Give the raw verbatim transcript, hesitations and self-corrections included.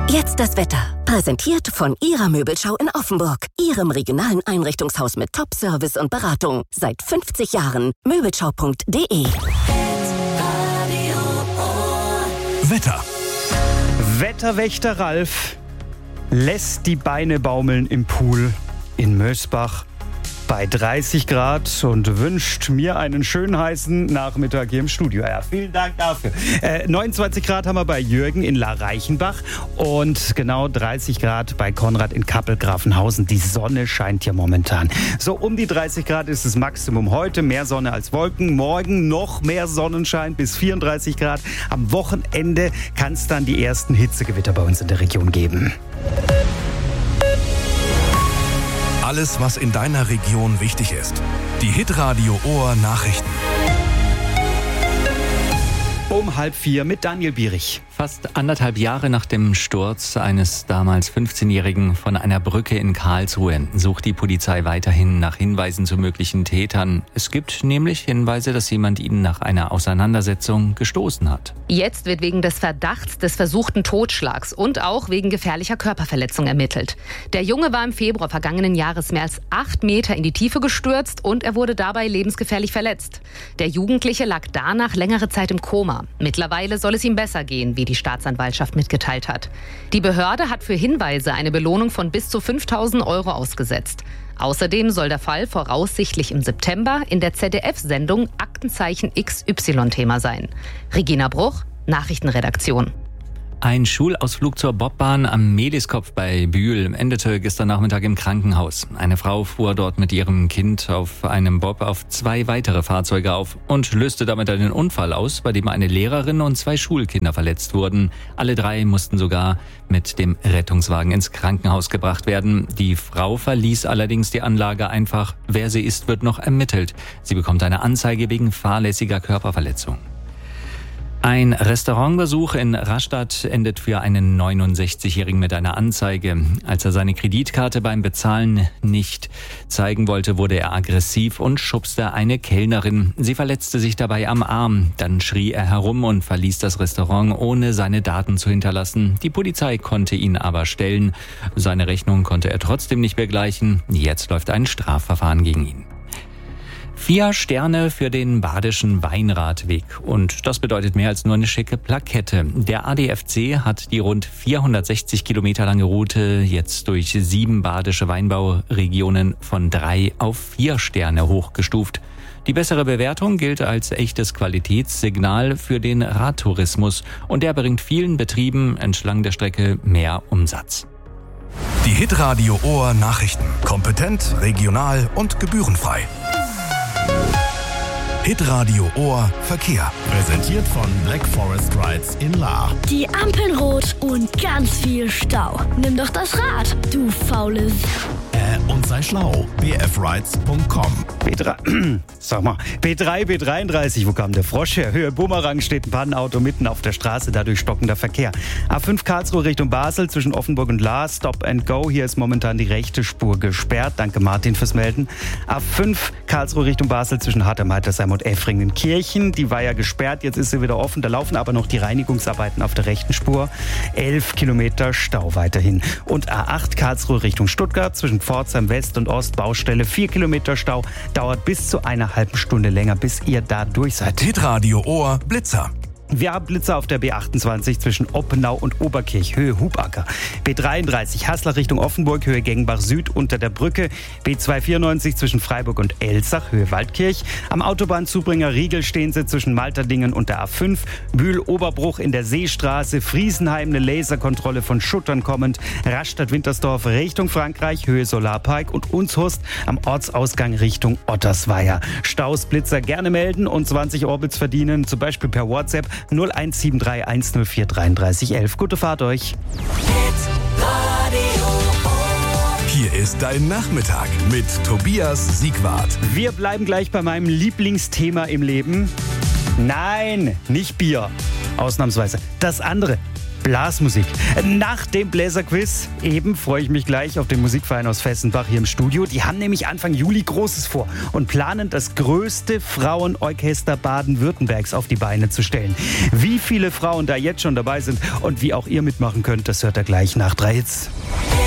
Jetzt das Wetter. Präsentiert von Ihrer Möbelschau in Offenburg. Ihrem regionalen Einrichtungshaus mit Top-Service und Beratung. Seit fünfzig Jahren. Möbelschau punkt de. Wetter. Wetterwächter Ralf lässt die Beine baumeln im Pool in Mösbach bei dreißig Grad und wünscht mir einen schönen heißen Nachmittag hier im Studio. Ja, vielen Dank dafür. Äh, neunundzwanzig Grad haben wir bei Jürgen in La Reichenbach und genau dreißig Grad bei Konrad in Kappel-Grafenhausen. Die Sonne scheint hier momentan. So um die dreißig Grad ist das Maximum heute. Mehr Sonne als Wolken. Morgen noch mehr Sonnenschein bis vierunddreißig Grad. Am Wochenende kann es dann die ersten Hitzegewitter bei uns in der Region geben. Alles, was in deiner Region wichtig ist. Die Hitradio Ohr Nachrichten. Um halb vier mit Daniel Bierich. Fast anderthalb Jahre nach dem Sturz eines damals fünfzehnjährigen von einer Brücke in Karlsruhe sucht die Polizei weiterhin nach Hinweisen zu möglichen Tätern. Es gibt nämlich Hinweise, dass jemand ihn nach einer Auseinandersetzung gestoßen hat. Jetzt wird wegen des Verdachts des versuchten Totschlags und auch wegen gefährlicher Körperverletzung ermittelt. Der Junge war im Februar vergangenen Jahres mehr als acht Meter in die Tiefe gestürzt und er wurde dabei lebensgefährlich verletzt. Der Jugendliche lag danach längere Zeit im Koma. Mittlerweile soll es ihm besser gehen, wie die Staatsanwaltschaft mitgeteilt hat. Die Behörde hat für Hinweise eine Belohnung von bis zu fünftausend Euro ausgesetzt. Außerdem soll der Fall voraussichtlich im September in der Z D F-Sendung Aktenzeichen X Y Thema sein. Regina Bruch, Nachrichtenredaktion. Ein Schulausflug zur Bobbahn am Meliskopf bei Bühl endete gestern Nachmittag im Krankenhaus. Eine Frau fuhr dort mit ihrem Kind auf einem Bob auf zwei weitere Fahrzeuge auf und löste damit einen Unfall aus, bei dem eine Lehrerin und zwei Schulkinder verletzt wurden. Alle drei mussten sogar mit dem Rettungswagen ins Krankenhaus gebracht werden. Die Frau verließ allerdings die Anlage einfach. Wer sie ist, wird noch ermittelt. Sie bekommt eine Anzeige wegen fahrlässiger Körperverletzung. Ein Restaurantbesuch in Rastatt endet für einen neunundsechzigjährigen mit einer Anzeige. Als er seine Kreditkarte beim Bezahlen nicht zeigen wollte, wurde er aggressiv und schubste eine Kellnerin. Sie verletzte sich dabei am Arm. Dann schrie er herum und verließ das Restaurant, ohne seine Daten zu hinterlassen. Die Polizei konnte ihn aber stellen. Seine Rechnung konnte er trotzdem nicht begleichen. Jetzt läuft ein Strafverfahren gegen ihn. Vier Sterne für den Badischen Weinradweg. Und das bedeutet mehr als nur eine schicke Plakette. Der A D F C hat die rund vierhundertsechzig Kilometer lange Route jetzt durch sieben badische Weinbauregionen von drei auf vier Sterne hochgestuft. Die bessere Bewertung gilt als echtes Qualitätssignal für den Radtourismus. Und der bringt vielen Betrieben entlang der Strecke mehr Umsatz. Die Hitradio Ohr Nachrichten. Kompetent, regional und gebührenfrei. Hitradio Ohr Verkehr. Präsentiert von Black Forest Rides in Lahr. Die Ampeln rot und ganz viel Stau. Nimm doch das Rad, du faules. Äh, und sei schlau. b f rides punkt com. B drei, sag mal, B drei, B dreiunddreißig, wo kam der Frosch her? Höhe Bumerang steht ein Pannenauto mitten auf der Straße, dadurch stockender Verkehr. A fünf Karlsruhe Richtung Basel zwischen Offenburg und Lahr, Stop and Go. Hier ist momentan die rechte Spur gesperrt. Danke Martin fürs Melden. A fünf Karlsruhe Richtung Basel zwischen Hartheim-Heitersheim und Effringen-Kirchen. Die war ja gesperrt, jetzt ist sie wieder offen. Da laufen aber noch die Reinigungsarbeiten auf der rechten Spur. Elf Kilometer Stau weiterhin. Und A acht Karlsruhe Richtung Stuttgart zwischen Pforzheim West und Ost Baustelle. Vier Kilometer Stau. Dauert bis zu einer halben Stunde länger, bis ihr da durch seid. Hitradio Ohr Blitzer. Wir haben Blitzer auf der B achtundzwanzig zwischen Oppenau und Oberkirch, Höhe Hubacker. B dreiunddreißig Haßler Richtung Offenburg, Höhe Gengenbach Süd unter der Brücke. B zweihundertvierundneunzig zwischen Freiburg und Elsach, Höhe Waldkirch. Am Autobahnzubringer Riegel stehen sie zwischen Malterdingen und der A fünf. Bühl-Oberbruch in der Seestraße. Friesenheim eine Laserkontrolle von Schuttern kommend. Rastatt-Wintersdorf Richtung Frankreich, Höhe Solarpark. Und Unshust am Ortsausgang Richtung Ottersweier. Staus, Blitzer gerne melden und zwanzig Orbits verdienen, zum Beispiel per WhatsApp null eins sieben drei eins null vier dreiunddreißig elf. Gute Fahrt euch. Hier ist dein Nachmittag mit Tobias Siegwart. Wir bleiben gleich bei meinem Lieblingsthema im Leben. Nein, nicht Bier. Ausnahmsweise. Das andere. Blasmusik. Nach dem Bläserquiz eben freue ich mich gleich auf den Musikverein aus Fessenbach hier im Studio. Die haben nämlich Anfang Juli Großes vor und planen, das größte Frauenorchester Baden-Württembergs auf die Beine zu stellen. Wie viele Frauen da jetzt schon dabei sind und wie auch ihr mitmachen könnt, das hört ihr gleich nach drei Hits.